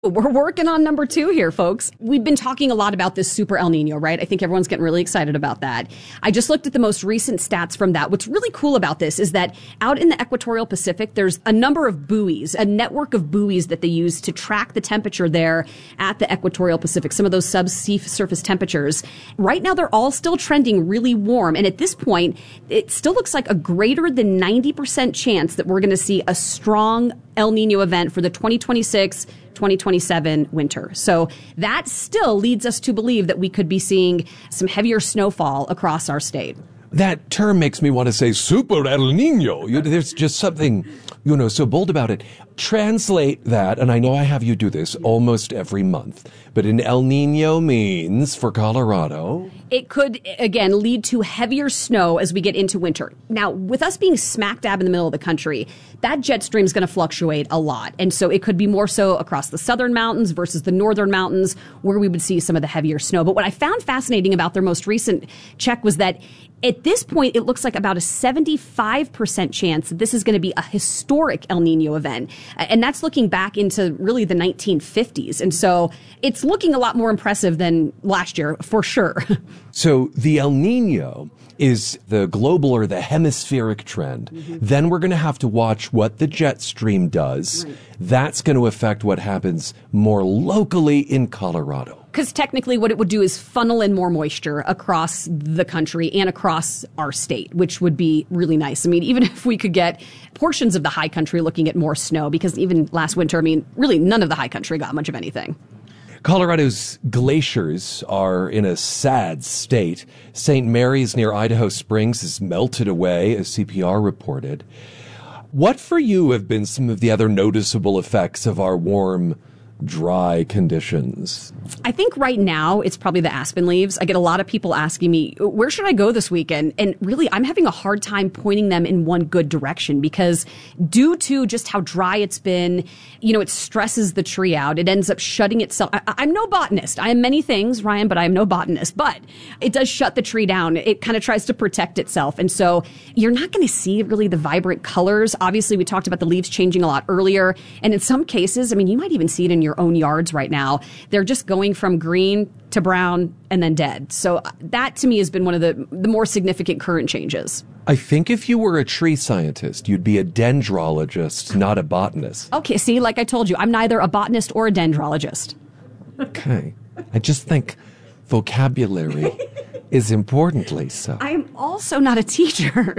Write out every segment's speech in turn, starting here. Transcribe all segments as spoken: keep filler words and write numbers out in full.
We're working on number two here, folks. We've been talking a lot about this super El Nino, right? I think everyone's getting really excited about that. I just looked at the most recent stats from that. What's really cool about this is that out in the equatorial Pacific, there's a number of buoys, a network of buoys that they use to track the temperature there at the equatorial Pacific, some of those subsurface temperatures. Right now, they're all still trending really warm. And at this point, it still looks like a greater than ninety percent chance that we're going to see a strong El Nino event for the twenty twenty-six twenty twenty-seven winter. So that still leads us to believe that we could be seeing some heavier snowfall across our state. That term makes me want to say super El Nino. You, there's just something, you know, so bold about it. Translate that, and I know I have you do this almost every month, but an El Nino means for Colorado. It could, again, lead to heavier snow as we get into winter. Now, with us being smack dab in the middle of the country, that jet stream is going to fluctuate a lot. And so it could be more so across the southern mountains versus the northern mountains where we would see some of the heavier snow. But what I found fascinating about their most recent check was that at this point, it looks like about a seventy-five percent chance that this is going to be a historic El Nino event. And that's looking back into really the nineteen fifties. And so it's looking a lot more impressive than last year, for sure. So the El Nino is the global or the hemispheric trend. Mm-hmm. Then we're going to have to watch what the jet stream does. Right. That's going to affect what happens more locally in Colorado. Because technically what it would do is funnel in more moisture across the country and across our state, which would be really nice. I mean, even if we could get portions of the high country looking at more snow, because even last winter, I mean, really none of the high country got much of anything. Colorado's glaciers are in a sad state. Saint Mary's near Idaho Springs is melted away, as C P R reported. What for you have been some of the other noticeable effects of our warm, dry conditions? I think right now it's probably the aspen leaves. I get a lot of people asking me, where should I go this weekend? And really, I'm having a hard time pointing them in one good direction because due to just how dry it's been, you know, it stresses the tree out. It ends up shutting itself. I, I'm no botanist. I am many things, Ryan, but I am no botanist. But it does shut the tree down. It kind of tries to protect itself. And so you're not going to see really the vibrant colors. Obviously, we talked about the leaves changing a lot earlier. And in some cases, I mean, you might even see it in your own yards right now. They're just going from green to brown and then dead. So that to me has been one of the, the more significant current changes. I think if you were a tree scientist, you'd be a dendrologist, not a botanist. Okay, see, like I told you, I'm neither a botanist or a dendrologist. Okay. I just think vocabulary is important, Lisa. I'm also not a teacher.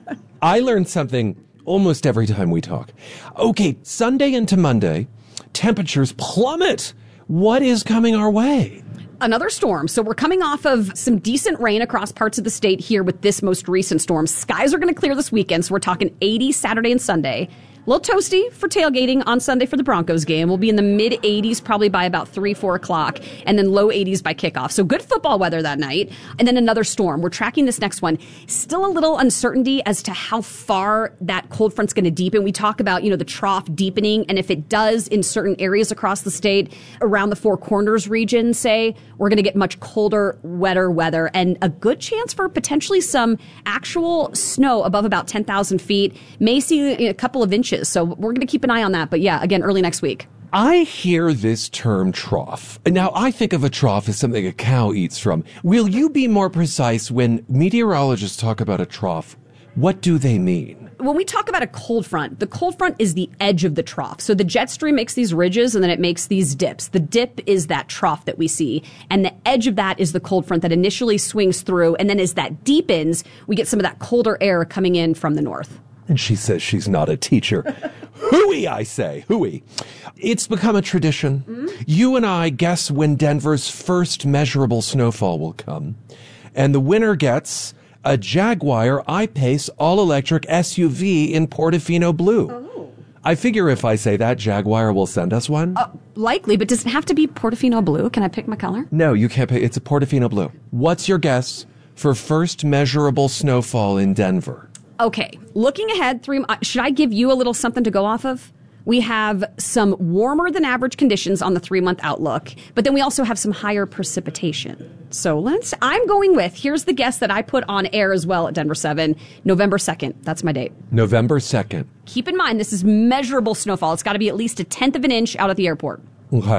I learn something almost every time we talk. Okay, Sunday into Monday, temperatures plummet. What is coming our way? Another storm. So we're coming off of some decent rain across parts of the state here with this most recent storm. Skies are going to clear this weekend, so we're talking eighty Saturday and Sunday. A little toasty for tailgating on Sunday for the Broncos game. We'll be in the mid eighties probably by about three, four o'clock, and then low eighties by kickoff. So good football weather that night. And then another storm. We're tracking this next one. Still a little uncertainty as to how far that cold front's going to deepen. We talk about, you know, the trough deepening, and if it does in certain areas across the state, around the Four Corners region, say, we're going to get much colder, wetter weather, and a good chance for potentially some actual snow above about ten thousand feet. May see a couple of inches. So we're going to keep an eye on that. But yeah, again, early next week. I hear this term trough. Now, I think of a trough as something a cow eats from. Will you be more precise when meteorologists talk about a trough? What do they mean? When we talk about a cold front, the cold front is the edge of the trough. So the jet stream makes these ridges and then it makes these dips. The dip is that trough that we see. And the edge of that is the cold front that initially swings through. And then as that deepens, we get some of that colder air coming in from the north. And she says she's not a teacher. Hooey, I say, hooey. It's become a tradition. Mm-hmm. You and I guess when Denver's first measurable snowfall will come. And the winner gets a Jaguar I-Pace all-electric S U V in Portofino blue. Oh. I figure if I say that, Jaguar will send us one. Uh, likely, but does it have to be Portofino blue? Can I pick my color? No, you can't pick. It's a Portofino blue. What's your guess for first measurable snowfall in Denver? Okay, looking ahead, three. Should I give you a little something to go off of? We have some warmer than average conditions on the three-month outlook, but then we also have some higher precipitation. So let's, I'm going with, here's the guess that I put on air as well at Denver seven, November second. That's my date. November second. Keep in mind, this is measurable snowfall. It's got to be at least a tenth of an inch out at the airport. Okay.